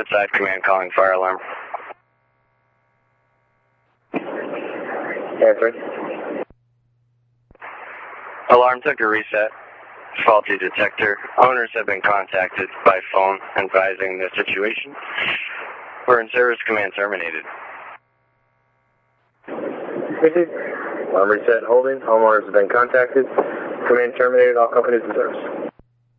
Woodside Command calling fire alarm. Answering. Alarm took a reset. Faulty detector. Owners have been contacted by phone advising the situation. We're in service. Command terminated. Received. Alarm reset holding. Homeowners have been contacted. Command terminated. All companies in service.